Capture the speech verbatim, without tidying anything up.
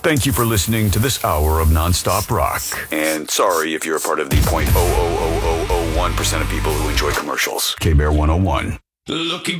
Thank you for listening to this hour of nonstop rock. And sorry if you're a part of the zero point zero zero zero zero one percent of people who enjoy commercials. K-Bear one oh one. Looking